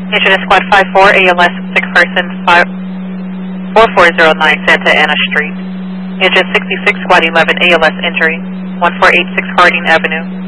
Engine is Squad 54, ALS 6 person 4409 Santa Ana Street. Engine 66, Squad 11, ALS injury, 1486 Harding Avenue.